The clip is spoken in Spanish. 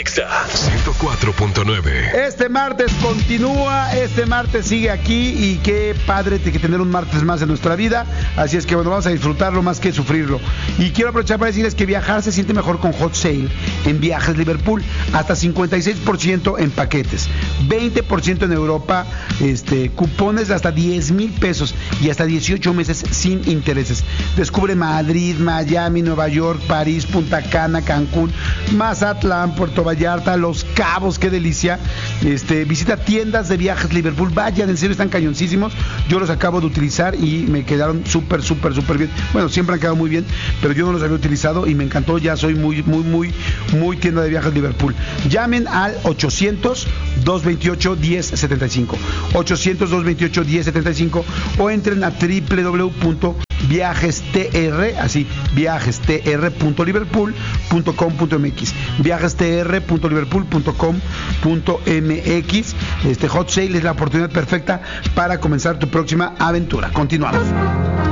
Exa 104.9. Este martes continúa, este martes sigue aquí y qué padre que tener un martes más en nuestra vida. Así es que bueno, vamos a disfrutarlo más que sufrirlo. Y quiero aprovechar para decirles que viajar se siente mejor con Hot Sale en Viajes Liverpool. Hasta 56% en paquetes, 20% en Europa, cupones de hasta 10,000 pesos y hasta 18 meses sin intereses. Descubre Madrid, Miami, Nueva York, París, Punta Cana, Cancún, Mazatlán, Puerto Vallarta, Los Cabos, qué delicia. Visita tiendas de Viajes Liverpool. Vayan, en serio, están cañoncísimos. Yo los acabo de utilizar y me quedaron súper bien. Bueno, siempre han quedado muy bien, pero yo no los había utilizado y me encantó. Ya soy muy tienda de Viajes Liverpool. Llamen al 800-228-1075 800-228-1075 o entren a www.viajestr, así, viajestr.liverpool.com.mx, viajestr.liverpool.com.mx. Hot Sale es la oportunidad perfecta para comenzar tu próxima aventura. Continuamos.